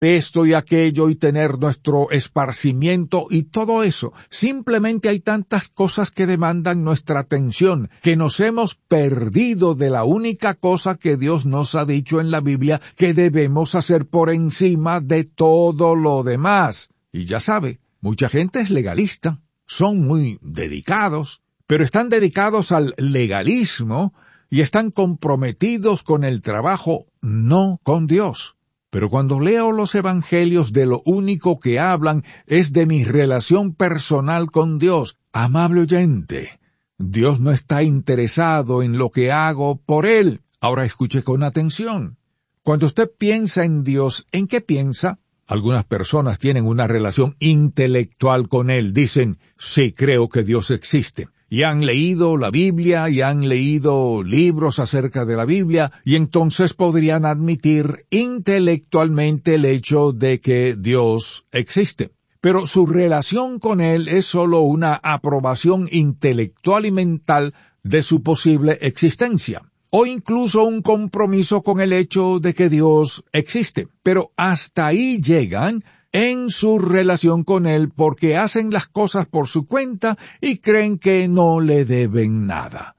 esto y aquello y tener nuestro esparcimiento y todo eso. Simplemente hay tantas cosas que demandan nuestra atención, que nos hemos perdido de la única cosa que Dios nos ha dicho en la Biblia que debemos hacer por encima de todo lo demás. Y ya sabe, mucha gente es legalista, son muy dedicados, pero están dedicados al legalismo y están comprometidos con el trabajo, no con Dios. Pero cuando leo los evangelios, de lo único que hablan es de mi relación personal con Dios. Amable oyente, Dios no está interesado en lo que hago por Él. Ahora escuche con atención. Cuando usted piensa en Dios, ¿en qué piensa? Algunas personas tienen una relación intelectual con Él. Dicen, sí, creo que Dios existe. Y han leído la Biblia, y han leído libros acerca de la Biblia, y entonces podrían admitir intelectualmente el hecho de que Dios existe. Pero su relación con Él es solo una aprobación intelectual y mental de su posible existencia, o incluso un compromiso con el hecho de que Dios existe. Pero hasta ahí llegan en su relación con Él, porque hacen las cosas por su cuenta y creen que no le deben nada.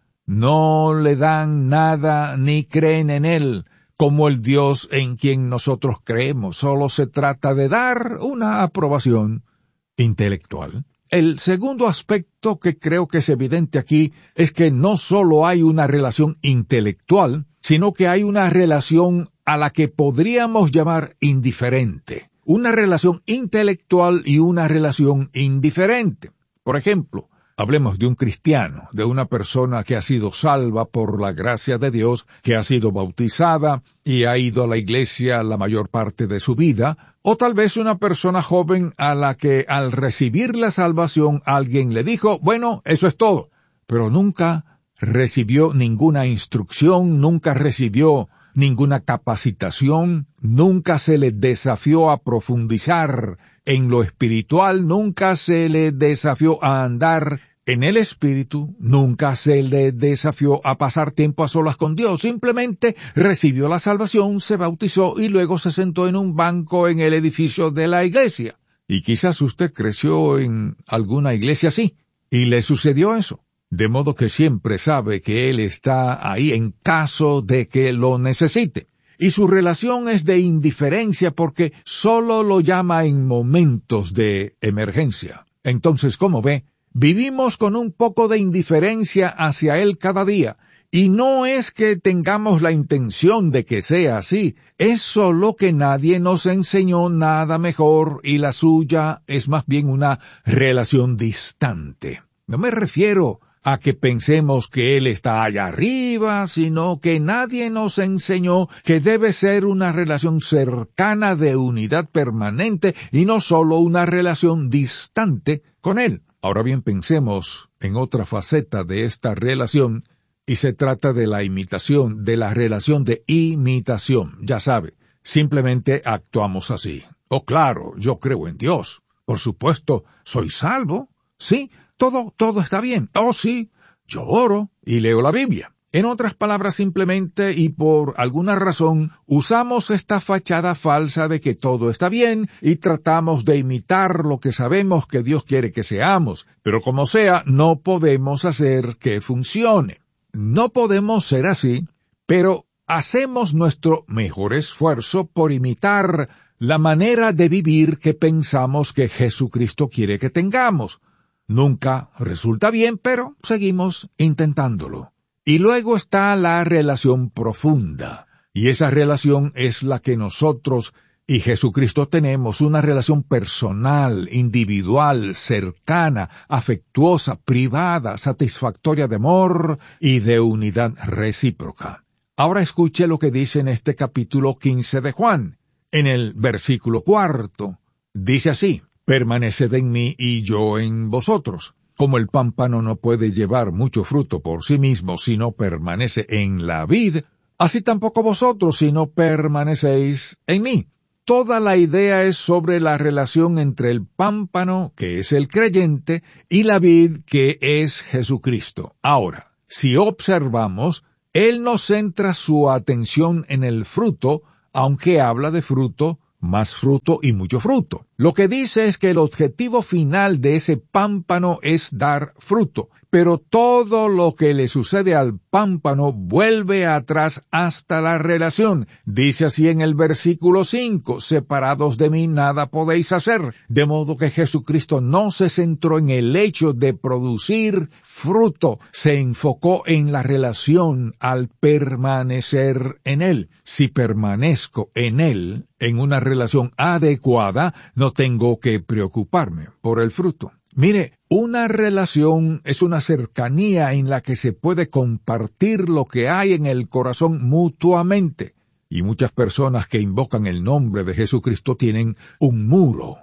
No le dan nada ni creen en Él como el Dios en quien nosotros creemos. Solo se trata de dar una aprobación intelectual. El segundo aspecto que creo que es evidente aquí es que no solo hay una relación intelectual, sino que hay una relación a la que podríamos llamar indiferente. Una relación intelectual y una relación indiferente. Por ejemplo, hablemos de un cristiano, de una persona que ha sido salva por la gracia de Dios, que ha sido bautizada y ha ido a la iglesia la mayor parte de su vida, o tal vez una persona joven a la que al recibir la salvación alguien le dijo, bueno, eso es todo, pero nunca recibió ninguna instrucción, nunca recibió ninguna capacitación, nunca se le desafió a profundizar en lo espiritual, nunca se le desafió a andar en el espíritu, nunca se le desafió a pasar tiempo a solas con Dios. Simplemente recibió la salvación, se bautizó y luego se sentó en un banco en el edificio de la iglesia. Y quizás usted creció en alguna iglesia así, y le sucedió eso. De modo que siempre sabe que Él está ahí en caso de que lo necesite. Y su relación es de indiferencia porque solo lo llama en momentos de emergencia. Entonces, como ve, vivimos con un poco de indiferencia hacia Él cada día. Y no es que tengamos la intención de que sea así, es solo que nadie nos enseñó nada mejor y la suya es más bien una relación distante. No me refiero a que pensemos que Él está allá arriba, sino que nadie nos enseñó que debe ser una relación cercana de unidad permanente y no solo una relación distante con Él. Ahora bien, pensemos en otra faceta de esta relación, y se trata de la imitación, de la relación de imitación. Ya sabe, simplemente actuamos así. Oh, claro, yo creo en Dios. Por supuesto, soy salvo. Sí, todo está bien. Oh, sí, yo oro y leo la Biblia. En otras palabras, simplemente y por alguna razón, usamos esta fachada falsa de que todo está bien y tratamos de imitar lo que sabemos que Dios quiere que seamos. Pero como sea, no podemos hacer que funcione. No podemos ser así, pero hacemos nuestro mejor esfuerzo por imitar la manera de vivir que pensamos que Jesucristo quiere que tengamos. Nunca resulta bien, pero seguimos intentándolo. Y luego está la relación profunda, y esa relación es la que nosotros y Jesucristo tenemos, una relación personal, individual, cercana, afectuosa, privada, satisfactoria de amor y de unidad recíproca. Ahora escuche lo que dice en este capítulo 15 de Juan, en el versículo 4. Dice así: permaneced en mí y yo en vosotros. Como el pámpano no puede llevar mucho fruto por sí mismo si no permanece en la vid, así tampoco vosotros si no permanecéis en mí. Toda la idea es sobre la relación entre el pámpano, que es el creyente, y la vid, que es Jesucristo. Ahora, si observamos, Él no centra su atención en el fruto, aunque habla de fruto más fruto y mucho fruto. Lo que dice es que el objetivo final de ese pámpano es dar fruto, pero todo lo que le sucede al pámpano vuelve atrás hasta la relación. Dice así en el versículo 5, separados de mí nada podéis hacer. De modo que Jesucristo no se centró en el hecho de producir fruto, se enfocó en la relación al permanecer en Él. Si permanezco en Él, en una relación adecuada, no tengo que preocuparme por el fruto. Mire, una relación es una cercanía en la que se puede compartir lo que hay en el corazón mutuamente. Y muchas personas que invocan el nombre de Jesucristo tienen un muro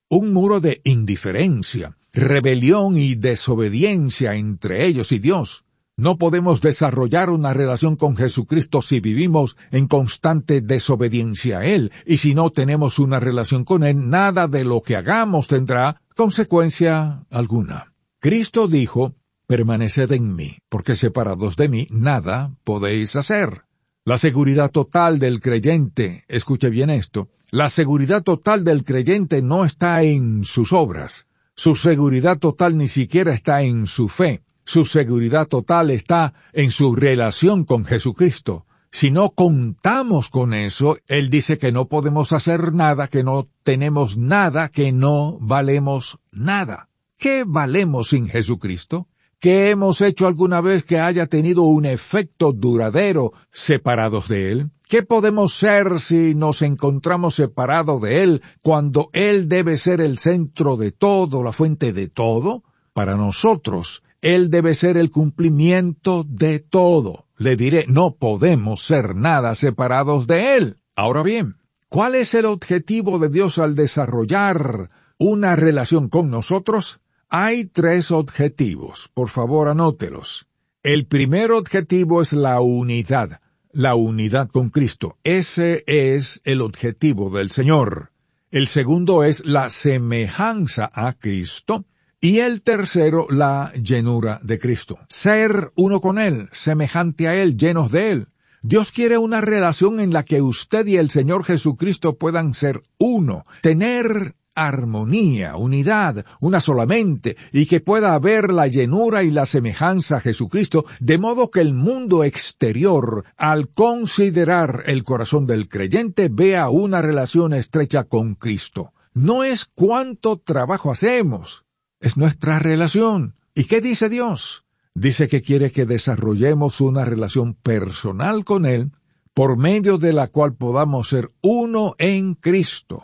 de indiferencia, rebelión y desobediencia entre ellos y Dios. No podemos desarrollar una relación con Jesucristo si vivimos en constante desobediencia a Él, y si no tenemos una relación con Él, nada de lo que hagamos tendrá consecuencia alguna. Cristo dijo, permaneced en mí, porque separados de mí nada podéis hacer. La seguridad total del creyente, escuche bien esto, la seguridad total del creyente no está en sus obras. Su seguridad total ni siquiera está en su fe. Su seguridad total está en su relación con Jesucristo. Si no contamos con eso, Él dice que no podemos hacer nada, que no tenemos nada, que no valemos nada. ¿Qué valemos sin Jesucristo? ¿Qué hemos hecho alguna vez que haya tenido un efecto duradero separados de Él? ¿Qué podemos ser si nos encontramos separados de Él cuando Él debe ser el centro de todo, la fuente de todo? Para nosotros, Él debe ser el cumplimiento de todo. Le diré, no podemos ser nada separados de Él. Ahora bien, ¿cuál es el objetivo de Dios al desarrollar una relación con nosotros? Hay 3 objetivos. Por favor, anótelos. El primer objetivo es la unidad con Cristo. Ese es el objetivo del Señor. El segundo es la semejanza a Cristo. Y el tercero, la llenura de Cristo. Ser uno con Él, semejante a Él, llenos de Él. Dios quiere una relación en la que usted y el Señor Jesucristo puedan ser uno, tener armonía, unidad, una solamente, y que pueda haber la llenura y la semejanza a Jesucristo, de modo que el mundo exterior, al considerar el corazón del creyente, vea una relación estrecha con Cristo. No es cuánto trabajo hacemos, es nuestra relación. ¿Y qué dice Dios? Dice que quiere que desarrollemos una relación personal con Él, por medio de la cual podamos ser uno en Cristo,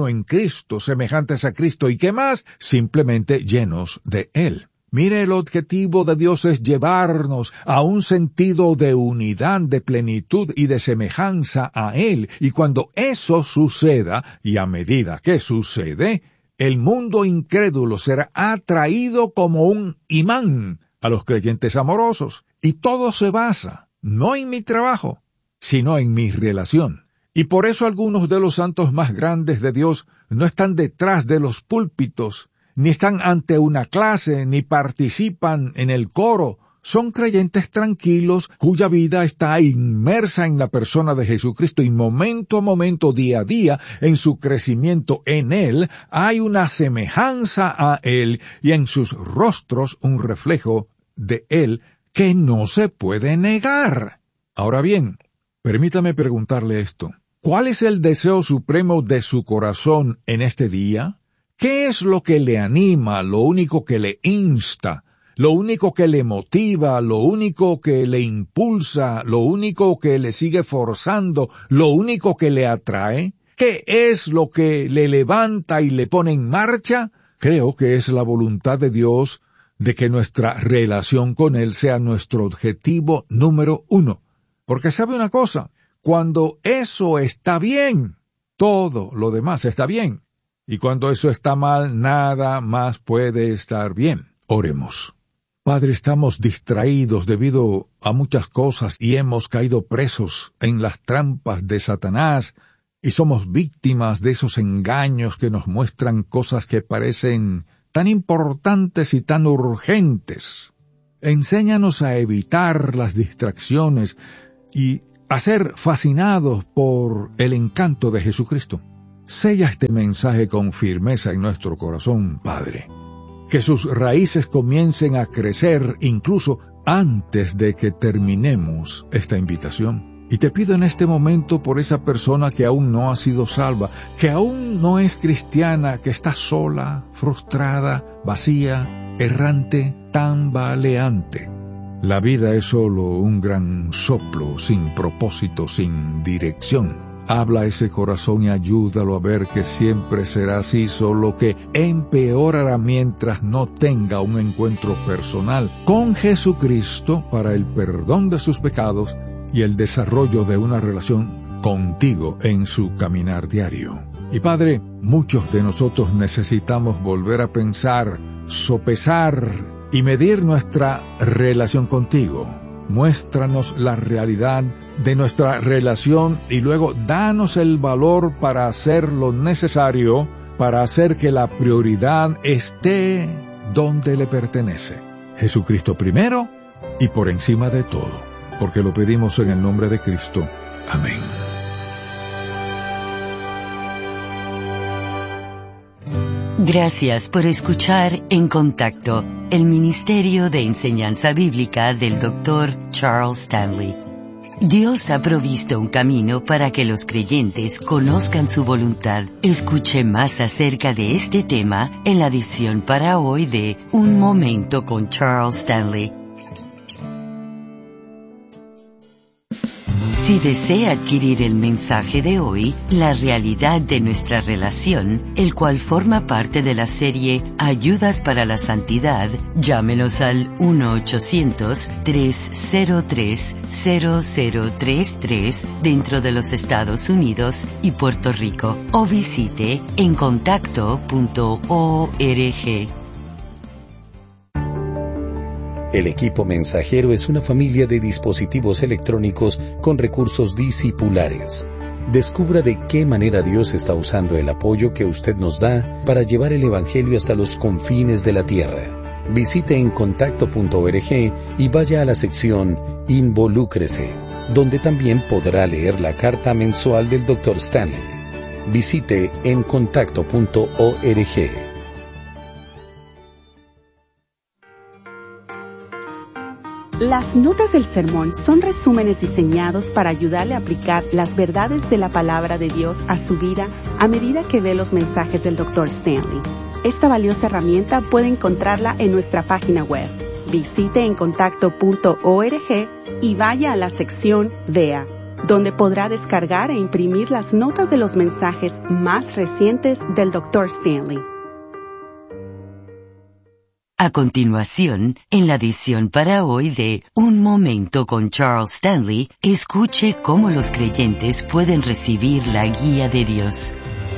semejantes a Cristo, y qué más, simplemente llenos de Él. Mire, el objetivo de Dios es llevarnos a un sentido de unidad, de plenitud y de semejanza a Él, y cuando eso suceda, y a medida que sucede, el mundo incrédulo será atraído como un imán a los creyentes amorosos, y todo se basa, no en mi trabajo, sino en mi relación. Y por eso algunos de los santos más grandes de Dios no están detrás de los púlpitos, ni están ante una clase, ni participan en el coro. Son creyentes tranquilos cuya vida está inmersa en la persona de Jesucristo, y momento a momento, día a día, en su crecimiento en Él, hay una semejanza a Él y en sus rostros un reflejo de Él que no se puede negar. Ahora bien, permítame preguntarle esto. ¿Cuál es el deseo supremo de su corazón en este día? ¿Qué es lo que le anima, lo único que le insta, lo único que le motiva, lo único que le impulsa, lo único que le sigue forzando, lo único que le atrae? ¿Qué es lo que le levanta y le pone en marcha? Creo que es la voluntad de Dios de que nuestra relación con Él sea nuestro objetivo número 1. Porque sabe una cosa, cuando eso está bien, todo lo demás está bien. Y cuando eso está mal, nada más puede estar bien. Oremos. Padre, estamos distraídos debido a muchas cosas y hemos caído presos en las trampas de Satanás y somos víctimas de esos engaños que nos muestran cosas que parecen tan importantes y tan urgentes. Enséñanos a evitar las distracciones y a ser fascinados por el encanto de Jesucristo. Sella este mensaje con firmeza en nuestro corazón, Padre. Que sus raíces comiencen a crecer incluso antes de que terminemos esta invitación. Y te pido en este momento por esa persona que aún no ha sido salva, que aún no es cristiana, que está sola, frustrada, vacía, errante, tambaleante. La vida es solo un gran soplo, sin propósito, sin dirección. Habla a ese corazón y ayúdalo a ver que siempre será así, solo que empeorará mientras no tenga un encuentro personal con Jesucristo para el perdón de sus pecados y el desarrollo de una relación contigo en su caminar diario. Y Padre, muchos de nosotros necesitamos volver a pensar, sopesar y medir nuestra relación contigo. Muéstranos la realidad de nuestra relación y luego danos el valor para hacer lo necesario para hacer que la prioridad esté donde le pertenece. Jesucristo primero y por encima de todo, porque lo pedimos en el nombre de Cristo. Amén. Gracias por escuchar En Contacto, el Ministerio de Enseñanza Bíblica del Dr. Charles Stanley. Dios ha provisto un camino para que los creyentes conozcan su voluntad. Escuche más acerca de este tema en la edición para hoy de Un Momento con Charles Stanley. Si desea adquirir el mensaje de hoy, La realidad de nuestra relación, el cual forma parte de la serie Ayudas para la Santidad, llámenos al 1-800-303-0033 dentro de los Estados Unidos y Puerto Rico, o visite encontacto.org. El equipo mensajero es una familia de dispositivos electrónicos con recursos discipulares. Descubra de qué manera Dios está usando el apoyo que usted nos da para llevar el Evangelio hasta los confines de la tierra. Visite encontacto.org y vaya a la sección Involúcrese, donde también podrá leer la carta mensual del Dr. Stanley. Visite encontacto.org. Las notas del sermón son resúmenes diseñados para ayudarle a aplicar las verdades de la palabra de Dios a su vida a medida que ve los mensajes del Dr. Stanley. Esta valiosa herramienta puede encontrarla en nuestra página web. Visite encontacto.org y vaya a la sección Vea, donde podrá descargar e imprimir las notas de los mensajes más recientes del Dr. Stanley. A continuación, en la edición para hoy de Un Momento con Charles Stanley, escuche cómo los creyentes pueden recibir la guía de Dios.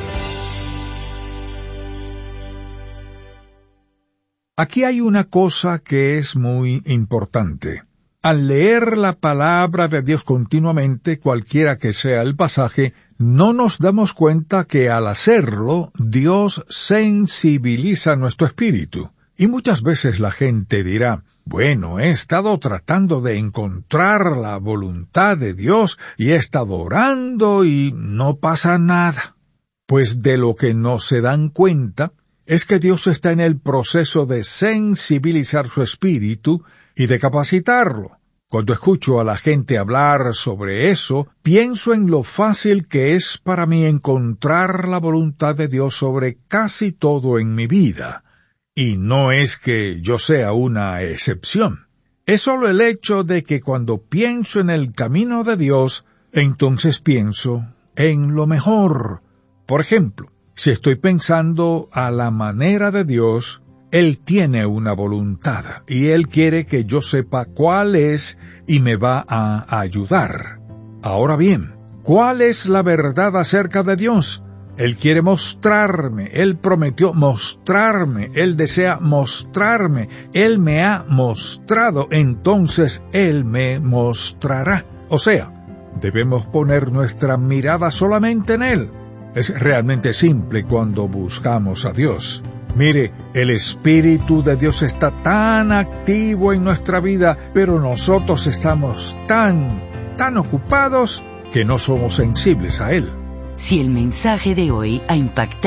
Aquí hay una cosa que es muy importante. Al leer la palabra de Dios continuamente, cualquiera que sea el pasaje, no nos damos cuenta que al hacerlo, Dios sensibiliza nuestro espíritu. Y muchas veces la gente dirá, bueno, he estado tratando de encontrar la voluntad de Dios y he estado orando y no pasa nada. Pues de lo que no se dan cuenta es que Dios está en el proceso de sensibilizar su espíritu y de capacitarlo. Cuando escucho a la gente hablar sobre eso, pienso en lo fácil que es para mí encontrar la voluntad de Dios sobre casi todo en mi vida. Y no es que yo sea una excepción. Es solo el hecho de que cuando pienso en el camino de Dios, entonces pienso en lo mejor. Por ejemplo, si estoy pensando a la manera de Dios, Él tiene una voluntad y Él quiere que yo sepa cuál es y me va a ayudar. Ahora bien, ¿cuál es la verdad acerca de Dios? Él quiere mostrarme, Él prometió mostrarme, Él desea mostrarme, Él me ha mostrado, entonces Él me mostrará. O sea, debemos poner nuestra mirada solamente en Él. Es realmente simple cuando buscamos a Dios. Mire, el Espíritu de Dios está tan activo en nuestra vida, pero nosotros estamos tan ocupados que no somos sensibles a Él. Si el mensaje de hoy ha impactado